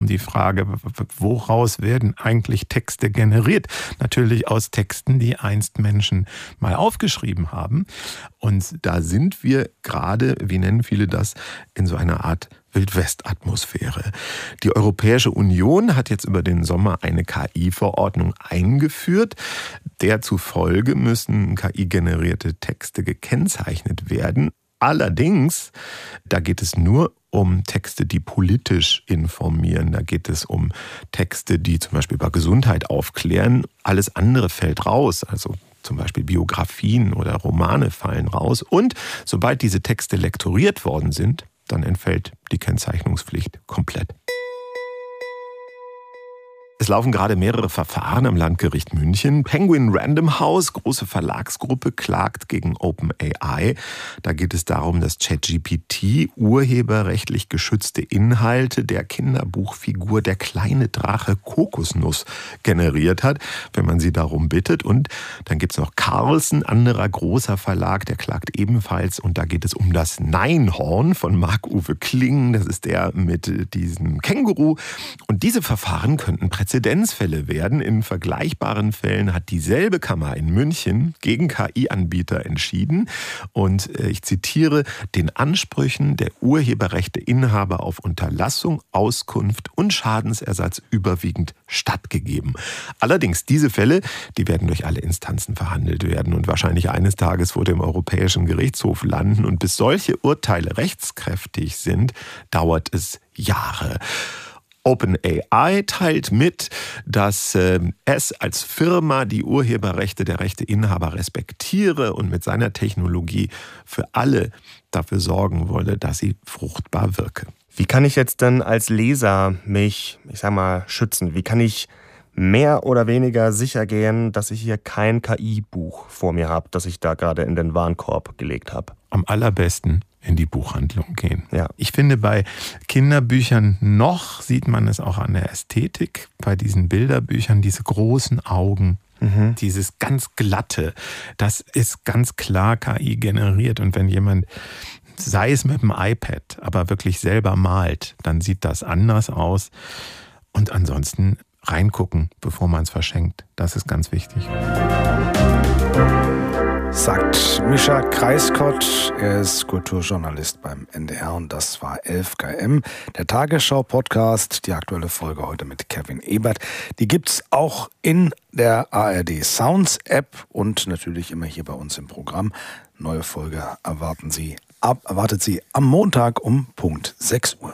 die Frage, woraus werden eigentlich Texte generiert? Natürlich aus Texten, die einst Menschen mal aufgeschrieben haben. Und da sind wir gerade, wie nennen viele das, in so einer Art Wildwest-Atmosphäre. Die Europäische Union hat jetzt über den Sommer eine KI-Verordnung eingeführt. Der zufolge müssen KI-generierte Texte gekennzeichnet werden. Allerdings, da geht es nur um Texte, die politisch informieren. Da geht es um Texte, die zum Beispiel über Gesundheit aufklären. Alles andere fällt raus, also zum Beispiel Biografien oder Romane fallen raus. Und sobald diese Texte lektoriert worden sind, dann entfällt die Kennzeichnungspflicht komplett. Es laufen gerade mehrere Verfahren am Landgericht München. Penguin Random House, große Verlagsgruppe, klagt gegen OpenAI. Da geht es darum, dass ChatGPT urheberrechtlich geschützte Inhalte der Kinderbuchfigur Der kleine Drache Kokosnuss generiert hat, wenn man sie darum bittet. Und dann gibt es noch Carlsen, anderer großer Verlag, der klagt ebenfalls. Und da geht es um das Neinhorn von Marc-Uwe Kling. Das ist der mit diesem Känguru. Und diese Verfahren könnten Präzedenzfälle werden. In vergleichbaren Fällen hat dieselbe Kammer in München gegen KI-Anbieter entschieden. Und ich zitiere, den Ansprüchen der Urheberrechteinhaber auf Unterlassung, Auskunft und Schadensersatz überwiegend stattgegeben. Allerdings, diese Fälle, die werden durch alle Instanzen verhandelt werden und wahrscheinlich eines Tages vor dem Europäischen Gerichtshof landen. Und bis solche Urteile rechtskräftig sind, dauert es Jahre. OpenAI teilt mit, dass es als Firma die Urheberrechte der Rechteinhaber respektiere und mit seiner Technologie für alle dafür sorgen wolle, dass sie fruchtbar wirke. Wie kann ich jetzt denn als Leser mich, schützen? Wie kann ich mehr oder weniger sicher gehen, dass ich hier kein KI-Buch vor mir habe, das ich da gerade in den Warenkorb gelegt habe? Am allerbesten in die Buchhandlung gehen. Ja. Ich finde, bei Kinderbüchern noch sieht man es auch an der Ästhetik. Bei diesen Bilderbüchern, diese großen Augen, dieses ganz glatte, das ist ganz klar KI generiert. Und wenn jemand, sei es mit dem iPad, aber wirklich selber malt, dann sieht das anders aus. Und ansonsten reingucken, bevor man es verschenkt. Das ist ganz wichtig. Sagt Mischa Kreiskott. Er ist Kulturjournalist beim NDR und das war 11KM, der Tagesschau-Podcast. Die aktuelle Folge heute mit Kevin Ebert. Die gibt's auch in der ARD Sounds App und natürlich immer hier bei uns im Programm. Neue Folge erwartet Sie am Montag um Punkt 6 Uhr.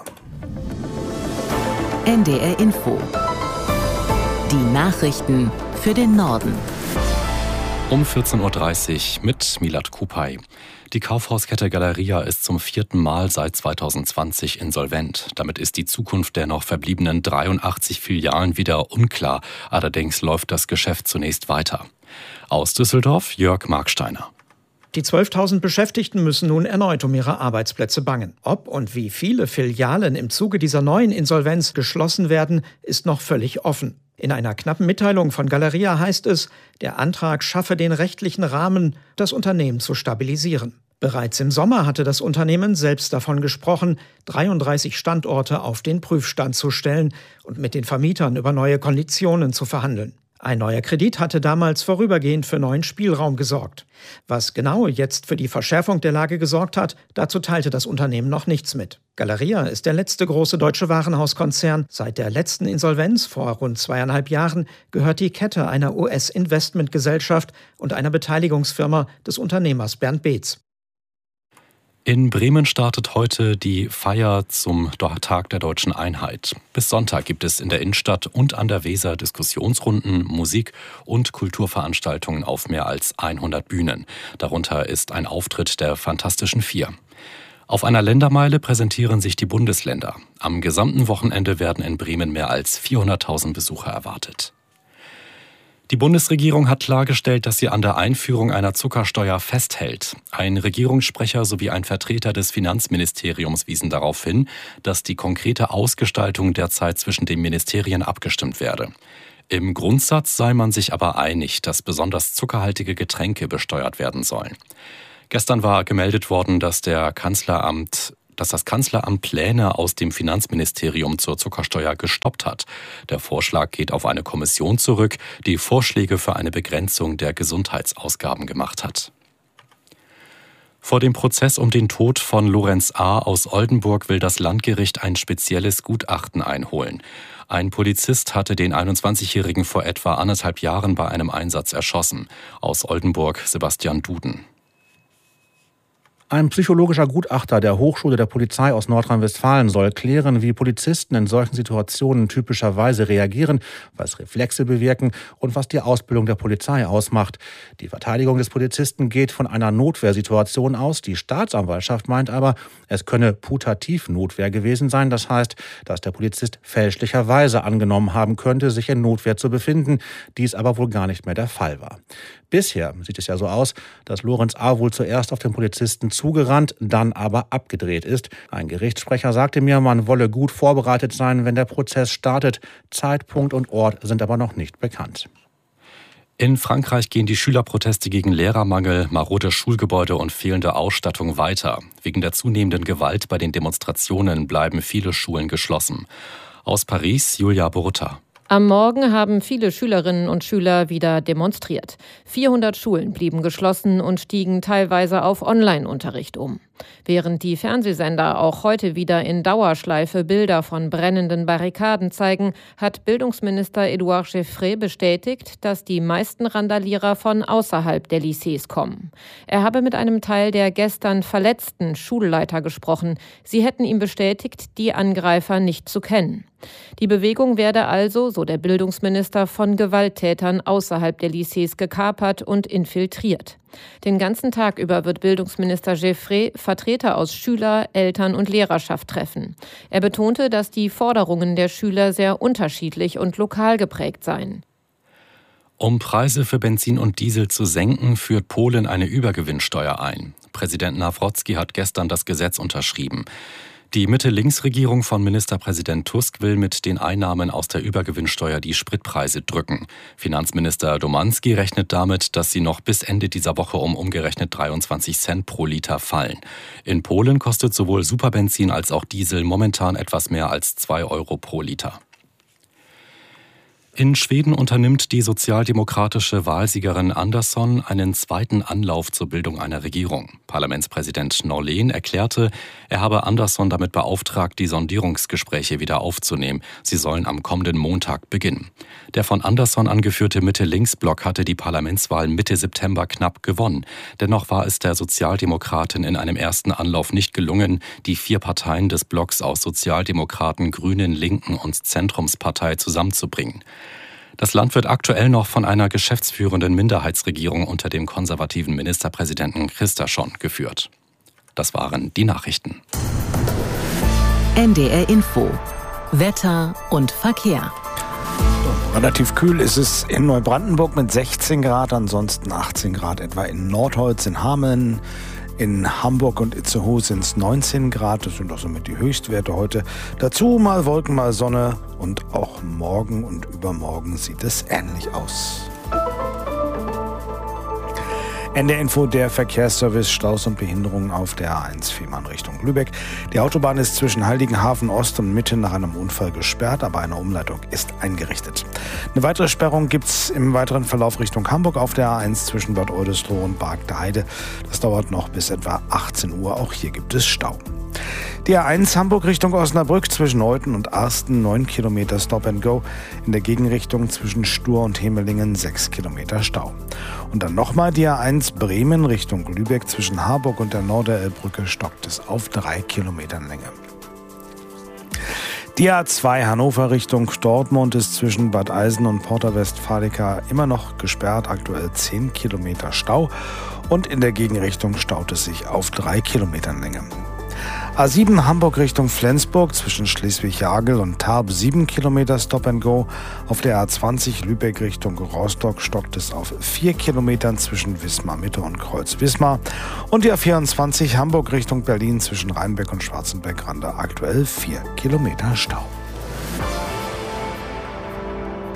NDR Info. Die Nachrichten für den Norden. Um 14.30 Uhr mit Milad Kupay. Die Kaufhauskette Galeria ist zum 4. Mal seit 2020 insolvent. Damit ist die Zukunft der noch verbliebenen 83 Filialen wieder unklar. Allerdings läuft das Geschäft zunächst weiter. Aus Düsseldorf Jörg Marksteiner. Die 12.000 Beschäftigten müssen nun erneut um ihre Arbeitsplätze bangen. Ob und wie viele Filialen im Zuge dieser neuen Insolvenz geschlossen werden, ist noch völlig offen. In einer knappen Mitteilung von Galeria heißt es, der Antrag schaffe den rechtlichen Rahmen, das Unternehmen zu stabilisieren. Bereits im Sommer hatte das Unternehmen selbst davon gesprochen, 33 Standorte auf den Prüfstand zu stellen und mit den Vermietern über neue Konditionen zu verhandeln. Ein neuer Kredit hatte damals vorübergehend für neuen Spielraum gesorgt. Was genau jetzt für die Verschärfung der Lage gesorgt hat, dazu teilte das Unternehmen noch nichts mit. Galeria ist der letzte große deutsche Warenhauskonzern. Seit der letzten Insolvenz vor rund 2,5 Jahren gehört die Kette einer US-Investmentgesellschaft und einer Beteiligungsfirma des Unternehmers Bernd Beetz. In Bremen startet heute die Feier zum Tag der Deutschen Einheit. Bis Sonntag gibt es in der Innenstadt und an der Weser Diskussionsrunden, Musik- und Kulturveranstaltungen auf mehr als 100 Bühnen. Darunter ist ein Auftritt der Fantastischen Vier. Auf einer Ländermeile präsentieren sich die Bundesländer. Am gesamten Wochenende werden in Bremen mehr als 400.000 Besucher erwartet. Die Bundesregierung hat klargestellt, dass sie an der Einführung einer Zuckersteuer festhält. Ein Regierungssprecher sowie ein Vertreter des Finanzministeriums wiesen darauf hin, dass die konkrete Ausgestaltung derzeit zwischen den Ministerien abgestimmt werde. Im Grundsatz sei man sich aber einig, dass besonders zuckerhaltige Getränke besteuert werden sollen. Gestern war gemeldet worden, dass der Kanzleramt dass das Kanzleramt Pläne aus dem Finanzministerium zur Zuckersteuer gestoppt hat. Der Vorschlag geht auf eine Kommission zurück, die Vorschläge für eine Begrenzung der Gesundheitsausgaben gemacht hat. Vor dem Prozess um den Tod von Lorenz A. aus Oldenburg will das Landgericht ein spezielles Gutachten einholen. Ein Polizist hatte den 21-Jährigen vor etwa 1,5 Jahren bei einem Einsatz erschossen. Aus Oldenburg Sebastian Duden. Ein psychologischer Gutachter der Hochschule der Polizei aus Nordrhein-Westfalen soll klären, wie Polizisten in solchen Situationen typischerweise reagieren, was Reflexe bewirken und was die Ausbildung der Polizei ausmacht. Die Verteidigung des Polizisten geht von einer Notwehrsituation aus. Die Staatsanwaltschaft meint aber, es könne Putativnotwehr gewesen sein. Das heißt, dass der Polizist fälschlicherweise angenommen haben könnte, sich in Notwehr zu befinden. Dies aber wohl gar nicht mehr der Fall war. Bisher sieht es ja so aus, dass Lorenz A. wohl zuerst auf den Polizisten zugerannt, dann aber abgedreht ist. Ein Gerichtssprecher sagte mir, man wolle gut vorbereitet sein, wenn der Prozess startet. Zeitpunkt und Ort sind aber noch nicht bekannt. In Frankreich gehen die Schülerproteste gegen Lehrermangel, marode Schulgebäude und fehlende Ausstattung weiter. Wegen der zunehmenden Gewalt bei den Demonstrationen bleiben viele Schulen geschlossen. Aus Paris, Julia Borutta. Am Morgen haben viele Schülerinnen und Schüler wieder demonstriert. 400 Schulen blieben geschlossen und stiegen teilweise auf Online-Unterricht um. Während die Fernsehsender auch heute wieder in Dauerschleife Bilder von brennenden Barrikaden zeigen, hat Bildungsminister Édouard Geoffrey bestätigt, dass die meisten Randalierer von außerhalb der Lycées kommen. Er habe mit einem Teil der gestern verletzten Schulleiter gesprochen. Sie hätten ihm bestätigt, die Angreifer nicht zu kennen. Die Bewegung werde also, so der Bildungsminister, von Gewalttätern außerhalb der Lycées gekapert und infiltriert. Den ganzen Tag über wird Bildungsminister Geoffrey Vertreter aus Schüler-, Eltern- und Lehrerschaft treffen. Er betonte, dass die Forderungen der Schüler sehr unterschiedlich und lokal geprägt seien. Um Preise für Benzin und Diesel zu senken, führt Polen eine Übergewinnsteuer ein. Präsident Nawrocki hat gestern das Gesetz unterschrieben. Die Mitte-Links-Regierung von Ministerpräsident Tusk will mit den Einnahmen aus der Übergewinnsteuer die Spritpreise drücken. Finanzminister Domanski rechnet damit, dass sie noch bis Ende dieser Woche um umgerechnet 23 Cent pro Liter fallen. In Polen kostet sowohl Superbenzin als auch Diesel momentan etwas mehr als 2 Euro pro Liter. In Schweden unternimmt die sozialdemokratische Wahlsiegerin Andersson einen zweiten Anlauf zur Bildung einer Regierung. Parlamentspräsident Norlén erklärte, er habe Andersson damit beauftragt, die Sondierungsgespräche wieder aufzunehmen. Sie sollen am kommenden Montag beginnen. Der von Andersson angeführte Mitte-Links-Block hatte die Parlamentswahl Mitte September knapp gewonnen. Dennoch war es der Sozialdemokratin in einem ersten Anlauf nicht gelungen, die 4 Parteien des Blocks aus Sozialdemokraten, Grünen, Linken und Zentrumspartei zusammenzubringen. Das Land wird aktuell noch von einer geschäftsführenden Minderheitsregierung unter dem konservativen Ministerpräsidenten Kristersson geführt. Das waren die Nachrichten. NDR Info. Wetter und Verkehr. Relativ kühl ist es in Neubrandenburg mit 16 Grad, ansonsten 18 Grad etwa in Nordholz, in Hameln. In Hamburg und Itzehoe sind es 19 Grad, das sind auch somit die Höchstwerte heute. Dazu mal Wolken, mal Sonne und auch morgen und übermorgen sieht es ähnlich aus. NDR Info, der Verkehrsservice, Staus und Behinderungen auf der A1 Fehmarn Richtung Lübeck. Die Autobahn ist zwischen Heiligenhafen Ost und Mitte nach einem Unfall gesperrt, aber eine Umleitung ist eingerichtet. Eine weitere Sperrung gibt es im weiteren Verlauf Richtung Hamburg auf der A1 zwischen Bad Oldesloe und Bargteheide. Das dauert noch bis etwa 18 Uhr. Auch hier gibt es Stau. Die A1 Hamburg Richtung Osnabrück zwischen Neuten und Arsten 9 Kilometer Stop and Go. In der Gegenrichtung zwischen Stur und Hemelingen 6 Kilometer Stau. Und dann nochmal die A1 Bremen Richtung Lübeck zwischen Harburg und der Norderelbbrücke stockt es auf 3 Kilometern Länge. Die A2 Hannover Richtung Dortmund ist zwischen Bad Eisen und Porta Westfalica immer noch gesperrt, aktuell 10 Kilometer Stau. Und in der Gegenrichtung staut es sich auf 3 Kilometern Länge. A7 Hamburg Richtung Flensburg zwischen Schleswig-Jagel und Tarbes 7 Kilometer Stop and Go. Auf der A20 Lübeck Richtung Rostock stockt es auf 4 Kilometern zwischen Wismar Mitte und Kreuz-Wismar. Und die A24 Hamburg Richtung Berlin zwischen Rheinbeck und Schwarzenberg-Rande aktuell 4 Kilometer Stau.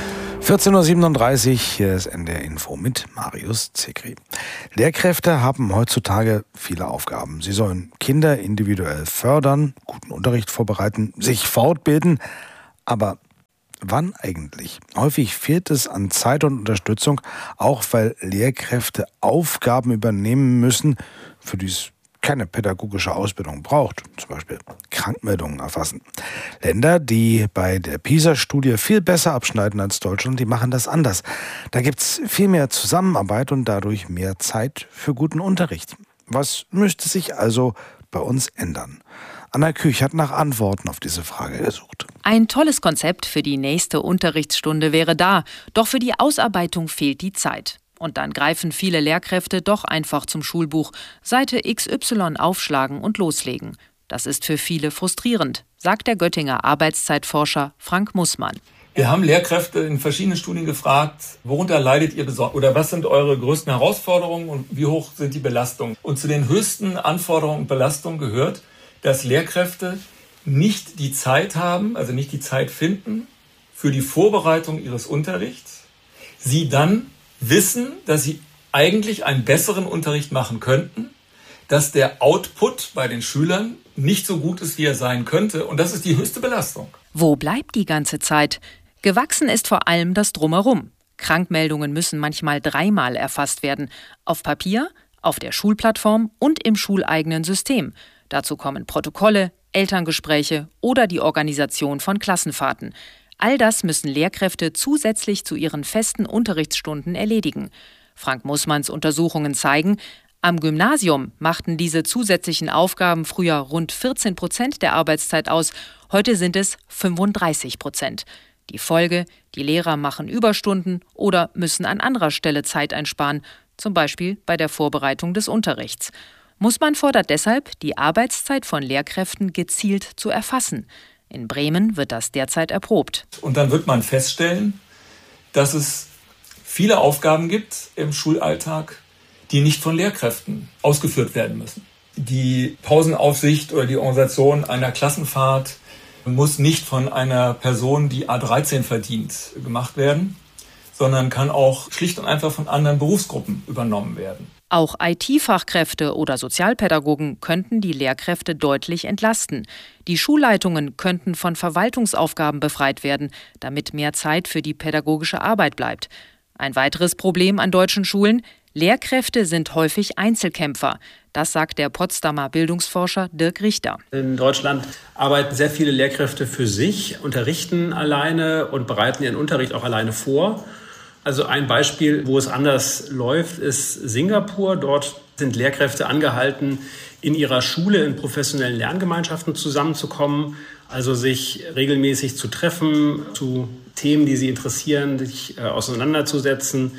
14.37 Uhr, hier ist NDR Info mit Marius Zekri. Lehrkräfte haben heutzutage viele Aufgaben. Sie sollen Kinder individuell fördern, guten Unterricht vorbereiten, sich fortbilden. Aber wann eigentlich? Häufig fehlt es an Zeit und Unterstützung, auch weil Lehrkräfte Aufgaben übernehmen müssen, für die es keine pädagogische Ausbildung braucht, zum Beispiel Krankmeldungen erfassen. Länder, die bei der PISA-Studie viel besser abschneiden als Deutschland, die machen das anders. Da gibt es viel mehr Zusammenarbeit und dadurch mehr Zeit für guten Unterricht. Was müsste sich also bei uns ändern? Anna Küch hat nach Antworten auf diese Frage gesucht. Ein tolles Konzept für die nächste Unterrichtsstunde wäre da, doch für die Ausarbeitung fehlt die Zeit. Und dann greifen viele Lehrkräfte doch einfach zum Schulbuch, Seite XY aufschlagen und loslegen. Das ist für viele frustrierend, sagt der Göttinger Arbeitszeitforscher Frank Mussmann. Wir haben Lehrkräfte in verschiedenen Studien gefragt, worunter leidet ihr besonders oder was sind eure größten Herausforderungen und wie hoch sind die Belastungen? Und zu den höchsten Anforderungen und Belastungen gehört, dass Lehrkräfte nicht die Zeit haben, also nicht die Zeit finden für die Vorbereitung ihres Unterrichts, sie dann wissen, dass sie eigentlich einen besseren Unterricht machen könnten, dass der Output bei den Schülern nicht so gut ist, wie er sein könnte. Und das ist die höchste Belastung. Wo bleibt die ganze Zeit? Gewachsen ist vor allem das Drumherum. Krankmeldungen müssen manchmal 3-mal erfasst werden. Auf Papier, auf der Schulplattform und im schuleigenen System. Dazu kommen Protokolle, Elterngespräche oder die Organisation von Klassenfahrten. All das müssen Lehrkräfte zusätzlich zu ihren festen Unterrichtsstunden erledigen. Frank Mussmanns Untersuchungen zeigen, am Gymnasium machten diese zusätzlichen Aufgaben früher rund 14% der Arbeitszeit aus, heute sind es 35%. Die Folge, die Lehrer machen Überstunden oder müssen an anderer Stelle Zeit einsparen, zum Beispiel bei der Vorbereitung des Unterrichts. Mussmann fordert deshalb, die Arbeitszeit von Lehrkräften gezielt zu erfassen. In Bremen wird das derzeit erprobt. Und dann wird man feststellen, dass es viele Aufgaben gibt im Schulalltag, die nicht von Lehrkräften ausgeführt werden müssen. Die Pausenaufsicht oder die Organisation einer Klassenfahrt muss nicht von einer Person, die A13 verdient, gemacht werden, sondern kann auch schlicht und einfach von anderen Berufsgruppen übernommen werden. Auch IT-Fachkräfte oder Sozialpädagogen könnten die Lehrkräfte deutlich entlasten. Die Schulleitungen könnten von Verwaltungsaufgaben befreit werden, damit mehr Zeit für die pädagogische Arbeit bleibt. Ein weiteres Problem an deutschen Schulen: Lehrkräfte sind häufig Einzelkämpfer. Das sagt der Potsdamer Bildungsforscher Dirk Richter. In Deutschland arbeiten sehr viele Lehrkräfte für sich, unterrichten alleine und bereiten ihren Unterricht auch alleine vor. Also ein Beispiel, wo es anders läuft, ist Singapur. Dort sind Lehrkräfte angehalten, in ihrer Schule in professionellen Lerngemeinschaften zusammenzukommen, also sich regelmäßig zu treffen, zu Themen, die sie interessieren, sich auseinanderzusetzen.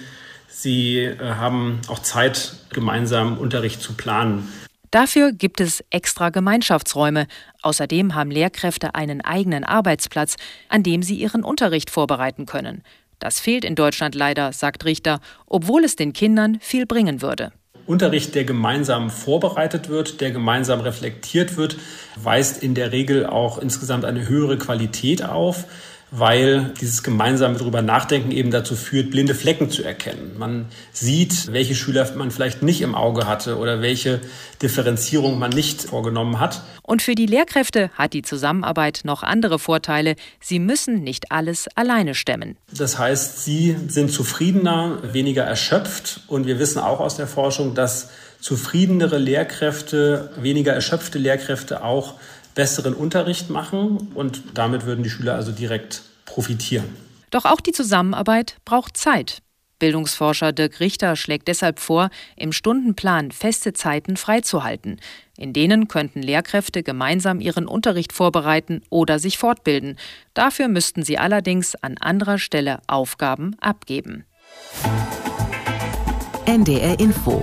Sie haben auch Zeit, gemeinsam Unterricht zu planen. Dafür gibt es extra Gemeinschaftsräume. Außerdem haben Lehrkräfte einen eigenen Arbeitsplatz, an dem sie ihren Unterricht vorbereiten können. Das fehlt in Deutschland leider, sagt Richter, obwohl es den Kindern viel bringen würde. Unterricht, der gemeinsam vorbereitet wird, der gemeinsam reflektiert wird, weist in der Regel auch insgesamt eine höhere Qualität auf, weil dieses gemeinsame drüber nachdenken eben dazu führt, blinde Flecken zu erkennen. Man sieht, welche Schüler man vielleicht nicht im Auge hatte oder welche Differenzierung man nicht vorgenommen hat. Und für die Lehrkräfte hat die Zusammenarbeit noch andere Vorteile. Sie müssen nicht alles alleine stemmen. Das heißt, sie sind zufriedener, weniger erschöpft. Und wir wissen auch aus der Forschung, dass zufriedenere Lehrkräfte, weniger erschöpfte Lehrkräfte auch besseren Unterricht machen und damit würden die Schüler also direkt profitieren. Doch auch die Zusammenarbeit braucht Zeit. Bildungsforscher Dirk Richter schlägt deshalb vor, im Stundenplan feste Zeiten freizuhalten. In denen könnten Lehrkräfte gemeinsam ihren Unterricht vorbereiten oder sich fortbilden. Dafür müssten sie allerdings an anderer Stelle Aufgaben abgeben. NDR Info.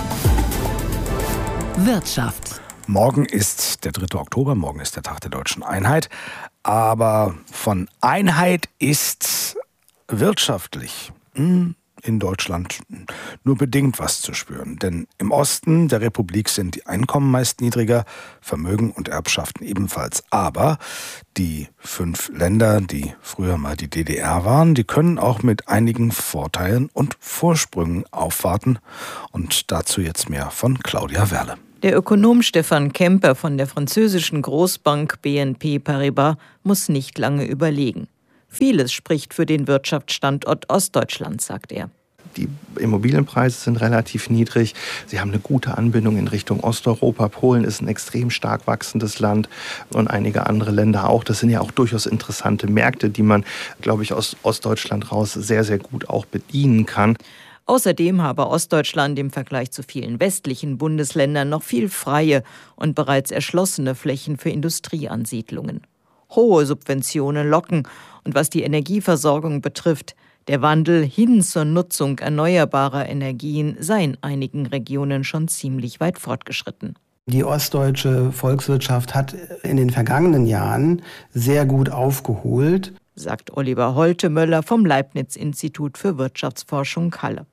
Wirtschaft. Morgen ist der 3. Oktober, morgen ist der Tag der Deutschen Einheit. Aber von Einheit ist wirtschaftlich in Deutschland nur bedingt was zu spüren. Denn im Osten der Republik sind die Einkommen meist niedriger, Vermögen und Erbschaften ebenfalls. Aber die 5 Länder, die früher mal die DDR waren, die können auch mit einigen Vorteilen und Vorsprüngen aufwarten. Und dazu jetzt mehr von Claudia Werle. Der Ökonom Stefan Kemper von der französischen Großbank BNP Paribas muss nicht lange überlegen. Vieles spricht für den Wirtschaftsstandort Ostdeutschland, sagt er. Die Immobilienpreise sind relativ niedrig. Sie haben eine gute Anbindung in Richtung Osteuropa. Polen ist ein extrem stark wachsendes Land und einige andere Länder auch. Das sind ja auch durchaus interessante Märkte, die man, glaube ich, aus Ostdeutschland raus sehr, sehr gut auch bedienen kann. Außerdem habe Ostdeutschland im Vergleich zu vielen westlichen Bundesländern noch viel freie und bereits erschlossene Flächen für Industrieansiedlungen. Hohe Subventionen locken und was die Energieversorgung betrifft, der Wandel hin zur Nutzung erneuerbarer Energien sei in einigen Regionen schon ziemlich weit fortgeschritten. Die ostdeutsche Volkswirtschaft hat in den vergangenen Jahren sehr gut aufgeholt, sagt Oliver Holtemöller vom Leibniz-Institut für Wirtschaftsforschung Halle.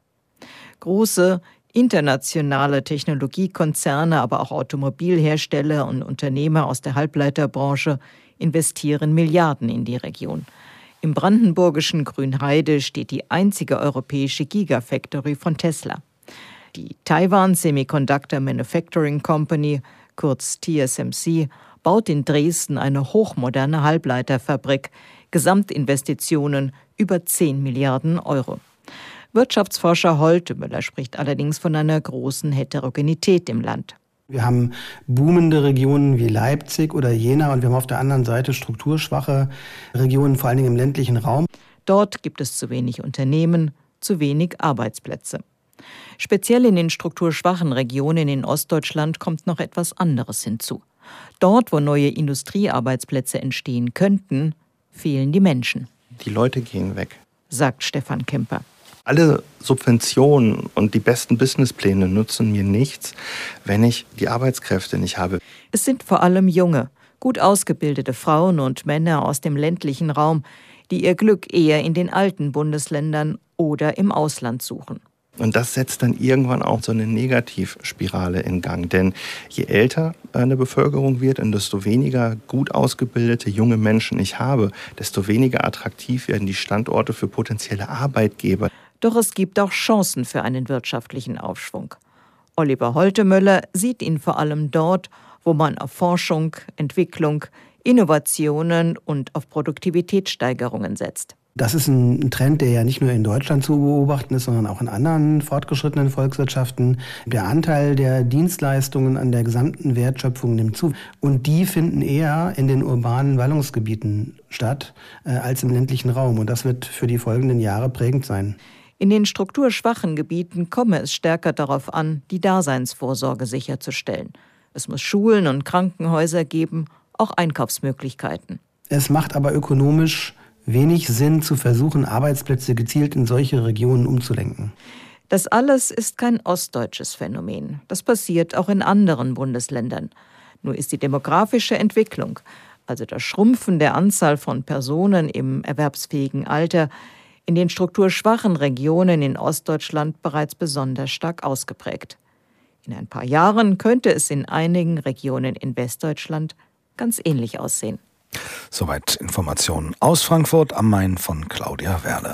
Große internationale Technologiekonzerne, aber auch Automobilhersteller und Unternehmer aus der Halbleiterbranche investieren Milliarden in die Region. Im brandenburgischen Grünheide steht die einzige europäische Gigafactory von Tesla. Die Taiwan Semiconductor Manufacturing Company, kurz TSMC, baut in Dresden eine hochmoderne Halbleiterfabrik. Gesamtinvestitionen über 10 Milliarden Euro. Wirtschaftsforscher Holtemöller spricht allerdings von einer großen Heterogenität im Land. Wir haben boomende Regionen wie Leipzig oder Jena und wir haben auf der anderen Seite strukturschwache Regionen, vor allen Dingen im ländlichen Raum. Dort gibt es zu wenig Unternehmen, zu wenig Arbeitsplätze. Speziell in den strukturschwachen Regionen in Ostdeutschland kommt noch etwas anderes hinzu. Dort, wo neue Industriearbeitsplätze entstehen könnten, fehlen die Menschen. Die Leute gehen weg, sagt Stefan Kemper. Alle Subventionen und die besten Businesspläne nutzen mir nichts, wenn ich die Arbeitskräfte nicht habe. Es sind vor allem junge, gut ausgebildete Frauen und Männer aus dem ländlichen Raum, die ihr Glück eher in den alten Bundesländern oder im Ausland suchen. Und das setzt dann irgendwann auch so eine Negativspirale in Gang. Denn je älter eine Bevölkerung wird und desto weniger gut ausgebildete junge Menschen ich habe, desto weniger attraktiv werden die Standorte für potenzielle Arbeitgeber. Doch es gibt auch Chancen für einen wirtschaftlichen Aufschwung. Oliver Holtemöller sieht ihn vor allem dort, wo man auf Forschung, Entwicklung, Innovationen und auf Produktivitätssteigerungen setzt. Das ist ein Trend, der ja nicht nur in Deutschland zu beobachten ist, sondern auch in anderen fortgeschrittenen Volkswirtschaften. Der Anteil der Dienstleistungen an der gesamten Wertschöpfung nimmt zu. Und die finden eher in den urbanen Ballungsgebieten statt als im ländlichen Raum. Und das wird für die folgenden Jahre prägend sein. In den strukturschwachen Gebieten komme es stärker darauf an, die Daseinsvorsorge sicherzustellen. Es muss Schulen und Krankenhäuser geben, auch Einkaufsmöglichkeiten. Es macht aber ökonomisch wenig Sinn, zu versuchen, Arbeitsplätze gezielt in solche Regionen umzulenken. Das alles ist kein ostdeutsches Phänomen. Das passiert auch in anderen Bundesländern. Nur ist die demografische Entwicklung, also das Schrumpfen der Anzahl von Personen im erwerbsfähigen Alter, in den strukturschwachen Regionen in Ostdeutschland bereits besonders stark ausgeprägt. In ein paar Jahren könnte es in einigen Regionen in Westdeutschland ganz ähnlich aussehen. Soweit Informationen aus Frankfurt am Main von Claudia Werle.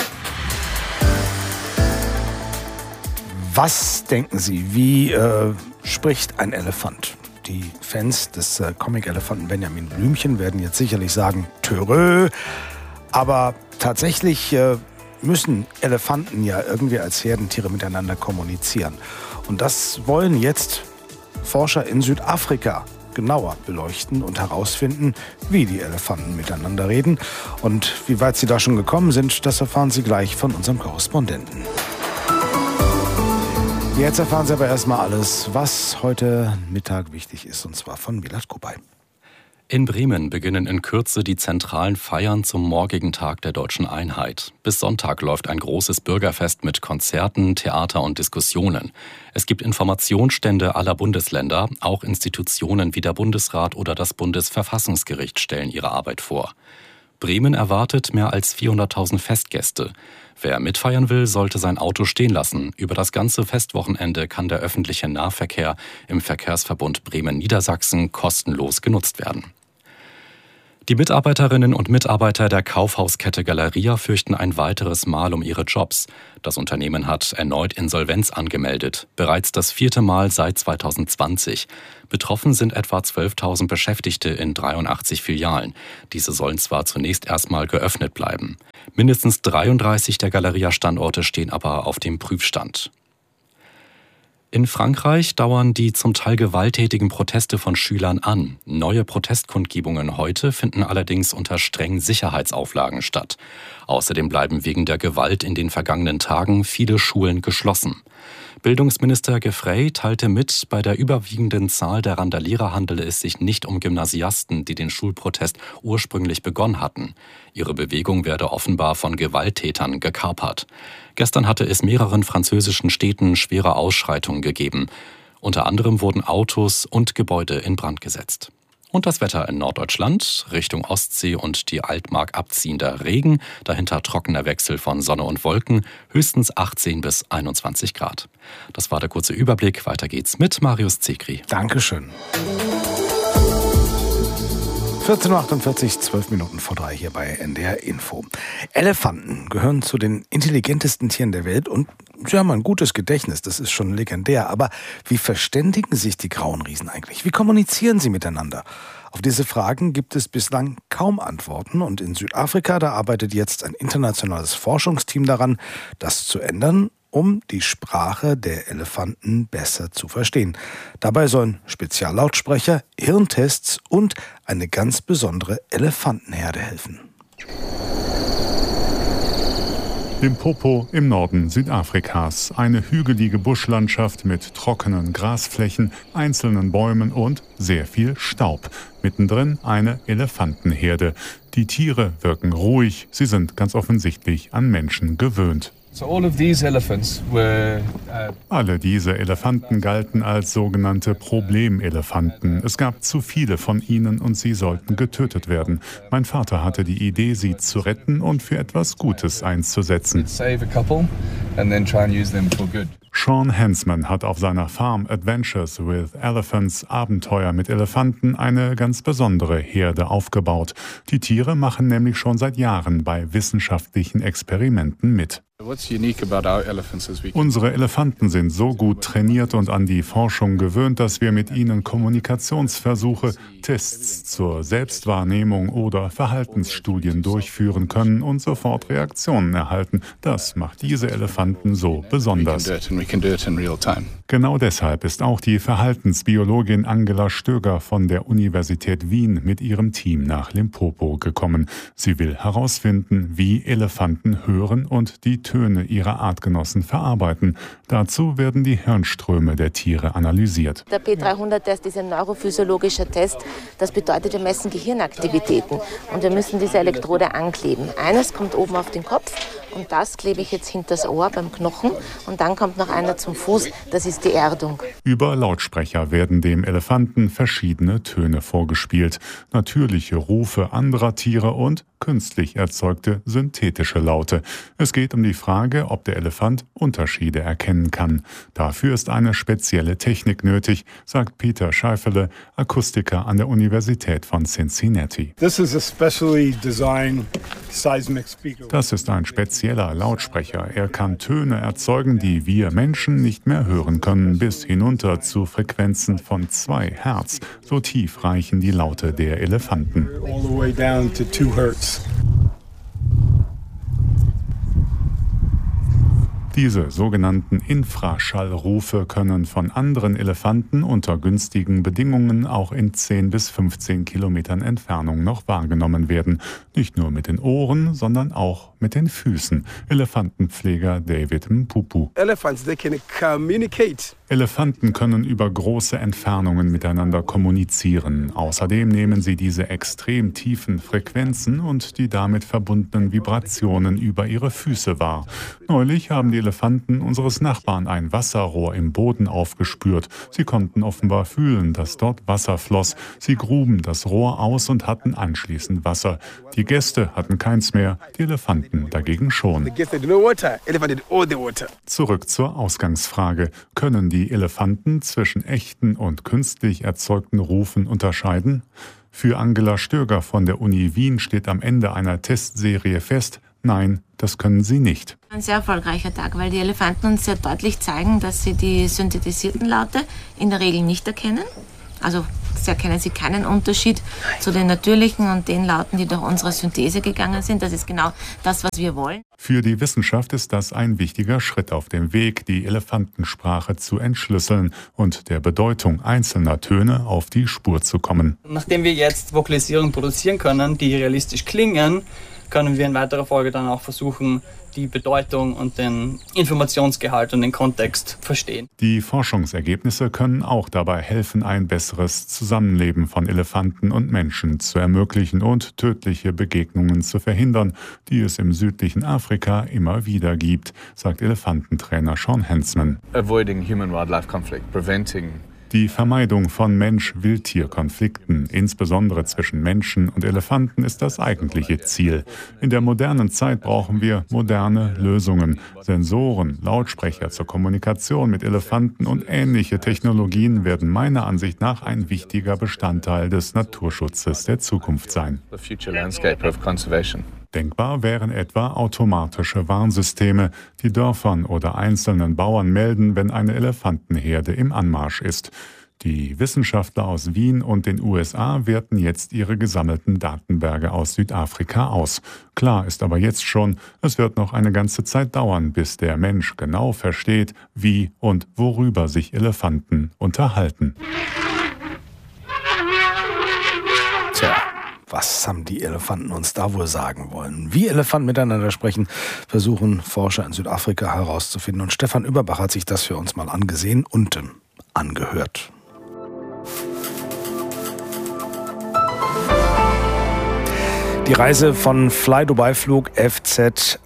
Was denken Sie, wie spricht ein Elefant? Die Fans des Comic-Elefanten Benjamin Blümchen werden jetzt sicherlich sagen, Törö. Aber tatsächlich müssen Elefanten ja irgendwie als Herdentiere miteinander kommunizieren. Und das wollen jetzt Forscher in Südafrika genauer beleuchten und herausfinden, wie die Elefanten miteinander reden. Und wie weit sie da schon gekommen sind, das erfahren Sie gleich von unserem Korrespondenten. Jetzt erfahren Sie aber erstmal alles, was heute Mittag wichtig ist, und zwar von Milat Kupay. In Bremen beginnen in Kürze die zentralen Feiern zum morgigen Tag der Deutschen Einheit. Bis Sonntag läuft ein großes Bürgerfest mit Konzerten, Theater und Diskussionen. Es gibt Informationsstände aller Bundesländer, auch Institutionen wie der Bundesrat oder das Bundesverfassungsgericht stellen ihre Arbeit vor. Bremen erwartet mehr als 400.000 Festgäste. Wer mitfeiern will, sollte sein Auto stehen lassen. Über das ganze Festwochenende kann der öffentliche Nahverkehr im Verkehrsverbund Bremen-Niedersachsen kostenlos genutzt werden. Die Mitarbeiterinnen und Mitarbeiter der Kaufhauskette Galeria fürchten ein weiteres Mal um ihre Jobs. Das Unternehmen hat erneut Insolvenz angemeldet, bereits das 4. Mal seit 2020. Betroffen sind etwa 12.000 Beschäftigte in 83 Filialen. Diese sollen zwar zunächst erstmal geöffnet bleiben. Mindestens 33 der Galeria-Standorte stehen aber auf dem Prüfstand. In Frankreich dauern die zum Teil gewalttätigen Proteste von Schülern an. Neue Protestkundgebungen heute finden allerdings unter strengen Sicherheitsauflagen statt. Außerdem bleiben wegen der Gewalt in den vergangenen Tagen viele Schulen geschlossen. Bildungsminister Giffey teilte mit, bei der überwiegenden Zahl der Randalierer handele es sich nicht um Gymnasiasten, die den Schulprotest ursprünglich begonnen hatten. Ihre Bewegung werde offenbar von Gewalttätern gekapert. Gestern hatte es mehreren französischen Städten schwere Ausschreitungen gegeben. Unter anderem wurden Autos und Gebäude in Brand gesetzt. Und das Wetter in Norddeutschland, Richtung Ostsee und die Altmark abziehender Regen, dahinter trockener Wechsel von Sonne und Wolken, höchstens 18 bis 21 Grad. Das war der kurze Überblick. Weiter geht's mit Marius Zekri. Dankeschön. 14.48 Uhr, 12 Minuten vor 3 hier bei NDR Info. Elefanten gehören zu den intelligentesten Tieren der Welt und sie haben ein gutes Gedächtnis, das ist schon legendär. Aber wie verständigen sich die grauen Riesen eigentlich? Wie kommunizieren sie miteinander? Auf diese Fragen gibt es bislang kaum Antworten und in Südafrika, da arbeitet jetzt ein internationales Forschungsteam daran, das zu ändern, um die Sprache der Elefanten besser zu verstehen. Dabei sollen Speziallautsprecher, Hirntests und eine ganz besondere Elefantenherde helfen. Limpopo im Norden Südafrikas. Eine hügelige Buschlandschaft mit trockenen Grasflächen, einzelnen Bäumen und sehr viel Staub. Mittendrin eine Elefantenherde. Die Tiere wirken ruhig, sie sind ganz offensichtlich an Menschen gewöhnt. Alle diese Elefanten galten als sogenannte Problemelefanten. Es gab zu viele von ihnen und sie sollten getötet werden. Mein Vater hatte die Idee, sie zu retten und für etwas Gutes einzusetzen. Sean Hansman hat auf seiner Farm Adventures with Elephants Abenteuer mit Elefanten eine ganz besondere Herde aufgebaut. Die Tiere machen nämlich schon seit Jahren bei wissenschaftlichen Experimenten mit. Unsere Elefanten sind so gut trainiert und an die Forschung gewöhnt, dass wir mit ihnen Kommunikationsversuche, Tests zur Selbstwahrnehmung oder Verhaltensstudien durchführen können und sofort Reaktionen erhalten. Das macht diese Elefanten so besonders. Genau deshalb ist auch die Verhaltensbiologin Angela Stöger von der Universität Wien mit ihrem Team nach Limpopo gekommen. Sie will herausfinden, wie Elefanten hören und die Töne ihrer Artgenossen verarbeiten. Dazu werden die Hirnströme der Tiere analysiert. Der P300-Test ist ein neurophysiologischer Test. Das bedeutet, wir messen Gehirnaktivitäten und wir müssen diese Elektrode ankleben. Eines kommt oben auf den Kopf und das klebe ich jetzt hinter das Ohr beim Knochen und dann kommt noch einer zum Fuß, das ist die Erdung. Über Lautsprecher werden dem Elefanten verschiedene Töne vorgespielt. Natürliche Rufe anderer Tiere und künstlich erzeugte synthetische Laute. Es geht um die Frage, ob der Elefant Unterschiede erkennen kann. Dafür ist eine spezielle Technik nötig, sagt Peter Scheifele, Akustiker an der Universität von Cincinnati. Das ist ein spezieller Lautsprecher. Er kann Töne erzeugen, die wir Menschen nicht mehr hören können, bis hinunter zu Frequenzen von 2 Hertz. So tief reichen die Laute der Elefanten. Diese sogenannten Infraschallrufe können von anderen Elefanten unter günstigen Bedingungen auch in 10 bis 15 Kilometern Entfernung noch wahrgenommen werden. Nicht nur mit den Ohren, sondern auch mit den Füßen. Elefantenpfleger David Mpupu. Elephants, they can communicate Elefanten können über große Entfernungen miteinander kommunizieren. Außerdem nehmen sie diese extrem tiefen Frequenzen und die damit verbundenen Vibrationen über ihre Füße wahr. Neulich haben die Elefanten unseres Nachbarn ein Wasserrohr im Boden aufgespürt. Sie konnten offenbar fühlen, dass dort Wasser floss. Sie gruben das Rohr aus und hatten anschließend Wasser. Die Gäste hatten keins mehr, die Elefanten dagegen schon. Zurück zur Ausgangsfrage. Können die Elefanten zwischen echten und künstlich erzeugten Rufen unterscheiden? Für Angela Stöger von der Uni Wien steht am Ende einer Testserie fest, nein, das können sie nicht. Ein sehr erfolgreicher Tag, weil die Elefanten uns sehr deutlich zeigen, dass sie die synthetisierten Laute in der Regel nicht erkennen. Also erkennen sie keinen Unterschied zu den natürlichen und den Lauten, die durch unsere Synthese gegangen sind. Das ist genau das, was wir wollen. Für die Wissenschaft ist das ein wichtiger Schritt auf dem Weg, die Elefantensprache zu entschlüsseln und der Bedeutung einzelner Töne auf die Spur zu kommen. Nachdem wir jetzt Vokalisierungen produzieren können, die realistisch klingen, können wir in weiterer Folge dann auch versuchen, die Bedeutung und den Informationsgehalt und den Kontext verstehen. Die Forschungsergebnisse können auch dabei helfen, ein besseres Zusammenleben von Elefanten und Menschen zu ermöglichen und tödliche Begegnungen zu verhindern, die es im südlichen Afrika immer wieder gibt, sagt Elefantentrainer Sean Hensman. Avoiding human-wildlife conflict, preventing die Vermeidung von Mensch-Wildtier-Konflikten, insbesondere zwischen Menschen und Elefanten, ist das eigentliche Ziel. In der modernen Zeit brauchen wir moderne Lösungen. Sensoren, Lautsprecher zur Kommunikation mit Elefanten und ähnliche Technologien werden meiner Ansicht nach ein wichtiger Bestandteil des Naturschutzes der Zukunft sein. Denkbar wären etwa automatische Warnsysteme, die Dörfern oder einzelnen Bauern melden, wenn eine Elefantenherde im Anmarsch ist. Die Wissenschaftler aus Wien und den USA werten jetzt ihre gesammelten Datenberge aus Südafrika aus. Klar ist aber jetzt schon, es wird noch eine ganze Zeit dauern, bis der Mensch genau versteht, wie und worüber sich Elefanten unterhalten. Tja. Was haben die Elefanten uns da wohl sagen wollen? Wie Elefanten miteinander sprechen, versuchen Forscher in Südafrika herauszufinden. Und Stefan Überbach hat sich das für uns mal angesehen und angehört. Die Reise von Fly-Dubai-Flug FZ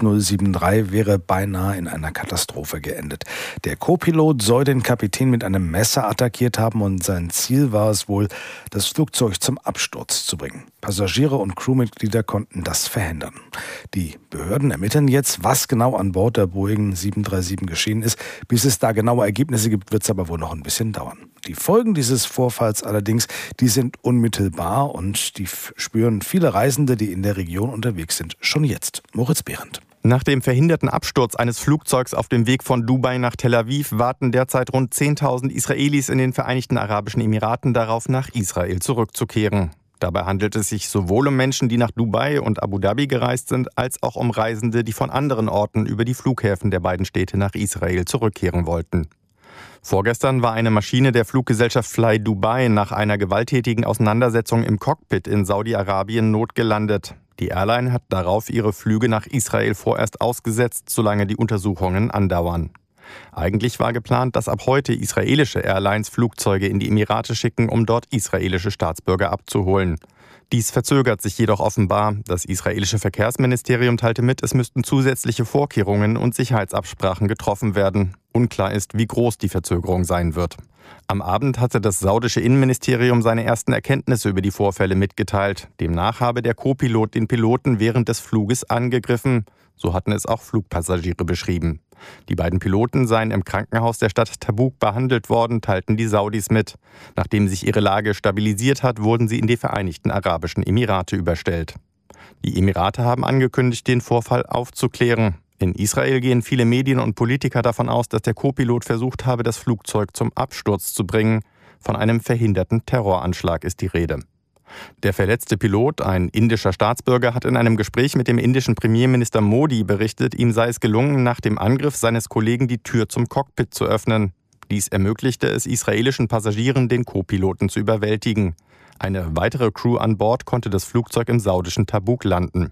1073 wäre beinahe in einer Katastrophe geendet. Der Co-Pilot soll den Kapitän mit einem Messer attackiert haben und sein Ziel war es wohl, das Flugzeug zum Absturz zu bringen. Passagiere und Crewmitglieder konnten das verhindern. Die Behörden ermitteln jetzt, was genau an Bord der Boeing 737 geschehen ist. Bis es da genaue Ergebnisse gibt, wird es aber wohl noch ein bisschen dauern. Die Folgen dieses Vorfalls allerdings, die sind unmittelbar und die spüren viele Reisende, die in der Region unterwegs sind, schon jetzt. Moritz Behrendt. Nach dem verhinderten Absturz eines Flugzeugs auf dem Weg von Dubai nach Tel Aviv warten derzeit rund 10.000 Israelis in den Vereinigten Arabischen Emiraten darauf, nach Israel zurückzukehren. Dabei handelt es sich sowohl um Menschen, die nach Dubai und Abu Dhabi gereist sind, als auch um Reisende, die von anderen Orten über die Flughäfen der beiden Städte nach Israel zurückkehren wollten. Vorgestern war eine Maschine der Fluggesellschaft Fly Dubai nach einer gewalttätigen Auseinandersetzung im Cockpit in Saudi-Arabien notgelandet. Die Airline hat darauf ihre Flüge nach Israel vorerst ausgesetzt, solange die Untersuchungen andauern. Eigentlich war geplant, dass ab heute israelische Airlines Flugzeuge in die Emirate schicken, um dort israelische Staatsbürger abzuholen. Dies verzögert sich jedoch offenbar. Das israelische Verkehrsministerium teilte mit, es müssten zusätzliche Vorkehrungen und Sicherheitsabsprachen getroffen werden. Unklar ist, wie groß die Verzögerung sein wird. Am Abend hatte das saudische Innenministerium seine ersten Erkenntnisse über die Vorfälle mitgeteilt. Demnach habe der Co-Pilot den Piloten während des Fluges angegriffen. So hatten es auch Flugpassagiere beschrieben. Die beiden Piloten seien im Krankenhaus der Stadt Tabuk behandelt worden, teilten die Saudis mit. Nachdem sich ihre Lage stabilisiert hat, wurden sie in die Vereinigten Arabischen Emirate überstellt. Die Emirate haben angekündigt, den Vorfall aufzuklären. In Israel gehen viele Medien und Politiker davon aus, dass der Co-Pilot versucht habe, das Flugzeug zum Absturz zu bringen. Von einem verhinderten Terroranschlag ist die Rede. Der verletzte Pilot, ein indischer Staatsbürger, hat in einem Gespräch mit dem indischen Premierminister Modi berichtet, ihm sei es gelungen, nach dem Angriff seines Kollegen die Tür zum Cockpit zu öffnen. Dies ermöglichte es israelischen Passagieren, den Co-Piloten zu überwältigen. Eine weitere Crew an Bord konnte das Flugzeug im saudischen Tabuk landen.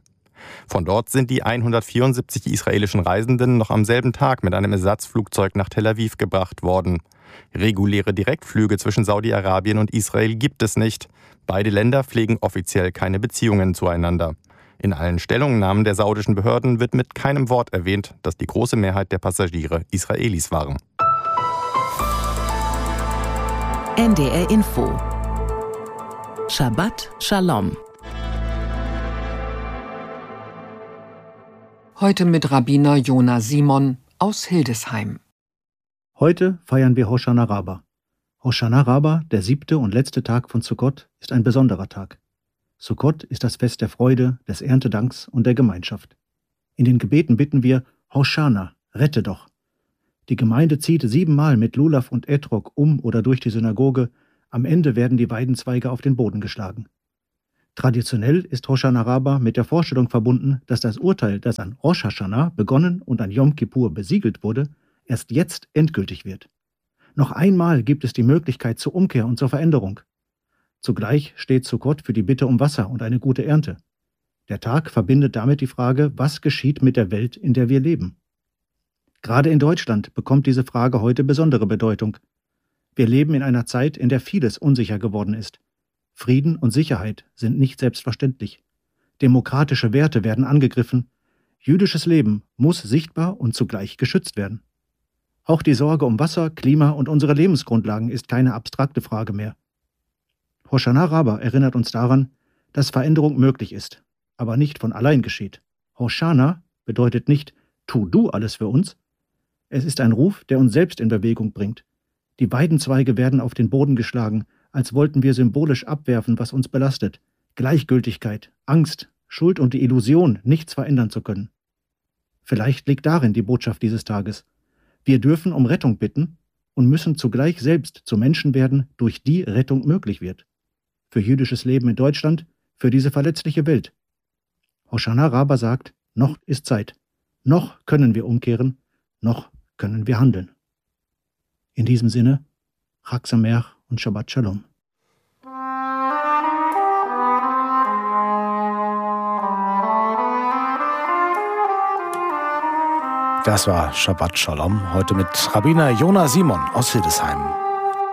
Von dort sind die 174 israelischen Reisenden noch am selben Tag mit einem Ersatzflugzeug nach Tel Aviv gebracht worden. Reguläre Direktflüge zwischen Saudi-Arabien und Israel gibt es nicht. Beide Länder pflegen offiziell keine Beziehungen zueinander. In allen Stellungnahmen der saudischen Behörden wird mit keinem Wort erwähnt, dass die große Mehrheit der Passagiere Israelis waren. NDR Info. Shabbat Shalom. Heute mit Rabbiner Jona Simon aus Hildesheim. Heute feiern wir Hoshana Rabbah. Hoshana Rabbah, der 7. und letzte Tag von Sukkot, ist ein besonderer Tag. Sukkot ist das Fest der Freude, des Erntedanks und der Gemeinschaft. In den Gebeten bitten wir, Hoshana, rette doch. Die Gemeinde zieht 7-mal mit Lulav und Etrog um oder durch die Synagoge. Am Ende werden die Weidenzweige auf den Boden geschlagen. Traditionell ist Hoshana Rabbah mit der Vorstellung verbunden, dass das Urteil, das an Rosh Hashanah begonnen und an Yom Kippur besiegelt wurde, erst jetzt endgültig wird. Noch einmal gibt es die Möglichkeit zur Umkehr und zur Veränderung. Zugleich steht Sukkot für die Bitte um Wasser und eine gute Ernte. Der Tag verbindet damit die Frage, was geschieht mit der Welt, in der wir leben. Gerade in Deutschland bekommt diese Frage heute besondere Bedeutung. Wir leben in einer Zeit, in der vieles unsicher geworden ist. Frieden und Sicherheit sind nicht selbstverständlich. Demokratische Werte werden angegriffen. Jüdisches Leben muss sichtbar und zugleich geschützt werden. Auch die Sorge um Wasser, Klima und unsere Lebensgrundlagen ist keine abstrakte Frage mehr. Hoshana Rabbah erinnert uns daran, dass Veränderung möglich ist, aber nicht von allein geschieht. Hoshana bedeutet nicht, tu du alles für uns. Es ist ein Ruf, der uns selbst in Bewegung bringt. Die Weidenzweige werden auf den Boden geschlagen, als wollten wir symbolisch abwerfen, was uns belastet. Gleichgültigkeit, Angst, Schuld und die Illusion, nichts verändern zu können. Vielleicht liegt darin die Botschaft dieses Tages. Wir dürfen um Rettung bitten und müssen zugleich selbst zu Menschen werden, durch die Rettung möglich wird. Für jüdisches Leben in Deutschland, für diese verletzliche Welt. Hoshana Rabbah sagt, noch ist Zeit. Noch können wir umkehren, noch können wir handeln. In diesem Sinne, Chag Sameach und Shabbat Shalom. Das war Shabbat Shalom, heute mit Rabbiner Jona Simon aus Hildesheim.